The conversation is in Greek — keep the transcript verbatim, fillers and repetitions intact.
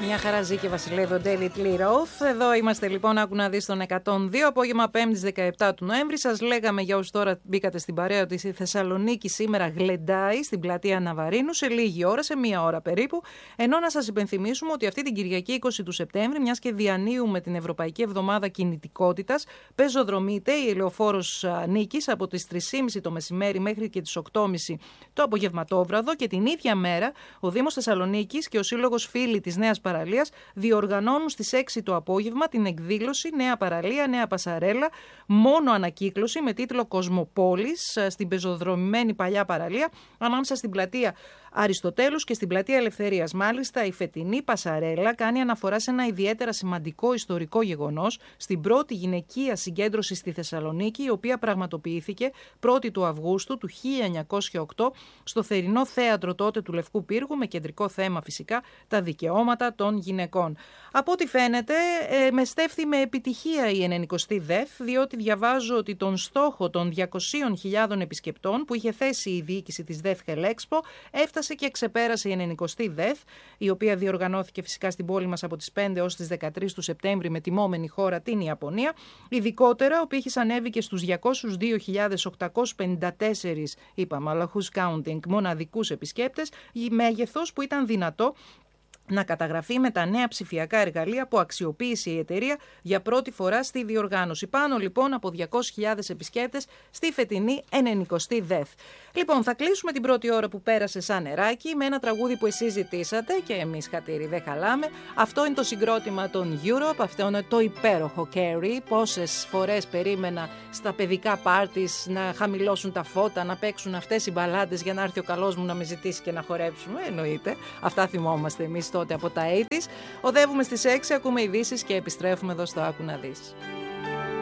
Μια χαρά ζει και βασιλεύει ο David Lee Roth. Εδώ είμαστε λοιπόν, άκου να δεις, τον εκατόν δύο, απόγευμα πέμπτης δεκαεπτά του Νοέμβρη. Σας λέγαμε, για όσους τώρα μπήκατε στην παρέα, ότι η Θεσσαλονίκη σήμερα γλεντάει στην πλατεία Ναβαρίνου σε λίγη ώρα, σε μία ώρα περίπου. Ενώ να σας υπενθυμίσουμε ότι αυτή την Κυριακή είκοσι του Σεπτέμβρη, μιας και διανύουμε την Ευρωπαϊκή Εβδομάδα Κινητικότητας, πεζοδρομείται η ελαιοφόρος Νίκης από τις τρεις και μισή το μεσημέρι μέχρι και τις οκτώ και μισή το απογευματόβραδο, και την ίδια μέρα ο Δήμος Θεσσαλονίκης και ο Σύλλογος Φίλοι της Νέας Παραλίας διοργανώνουν στις έξι το απόγευμα την εκδήλωση Νέα Παραλία, Νέα Πασαρέλα, μόνο ανακύκλωση, με τίτλο Κοσμοπόλης, στην πεζοδρομημένη παλιά παραλία, ανάμεσα στην πλατεία Αριστοτέλους και στην πλατεία Ελευθερίας. Μάλιστα, η φετινή Πασαρέλα κάνει αναφορά σε ένα ιδιαίτερα σημαντικό ιστορικό γεγονός, στην πρώτη γυναικεία συγκέντρωση στη Θεσσαλονίκη, η οποία πραγματοποιήθηκε πρώτη του Αυγούστου του χίλια εννιακόσια οκτώ στο θερινό θέατρο τότε του Λευκού Πύργου, με κεντρικό θέμα φυσικά τα δικαιώματα των γυναικών. Από ό,τι φαίνεται, ε, με στέφθη με επιτυχία η ενενηκοστή ΔΕΘ, διότι διαβάζω ότι τον στόχο των διακοσίων χιλιάδων επισκεπτών που είχε θέσει η διοίκηση της ΔΕΘ Χελέξπο έφτασε και ξεπέρασε η ενενηκοστή ΔΕΘ, η οποία διοργανώθηκε φυσικά στην πόλη μας από τις πέντε ως τις δεκατρείς του Σεπτέμβρη με τιμόμενη χώρα την Ιαπωνία. Ειδικότερα, ο πύχης ανέβηκε στους διακόσιους δύο χιλιάδες οκτακόσιους πενήντα τέσσερις, είπαμε, αλλά who's counting, μοναδικούς επισκέπτες, μέγεθος που ήταν δυνατό να καταγραφεί με τα νέα ψηφιακά εργαλεία που αξιοποίησε η εταιρεία για πρώτη φορά στη διοργάνωση. Πάνω λοιπόν από διακόσιες χιλιάδες επισκέπτες στη φετινή ενενηκοστή ΔΕΘ. Λοιπόν, θα κλείσουμε την πρώτη ώρα που πέρασε σαν νεράκι με ένα τραγούδι που εσείς ζητήσατε και εμείς, χατήρι, δεν χαλάμε. Αυτό είναι το συγκρότημα των Europe, αυτό είναι το υπέροχο Carrie. Πόσες φορές περίμενα στα παιδικά πάρτις να χαμηλώσουν τα φώτα, να παίξουν αυτές οι μπαλάντες για να έρθει ο καλός μου να με ζητήσει και να χορέψουμε. Εννοείται, αυτά θυμόμαστε εμείς τότε από τα ογδόντα. Οδεύουμε στις έξι, ακούμε ειδήσεις και επιστρέφουμε εδώ στο Άκου να δεις.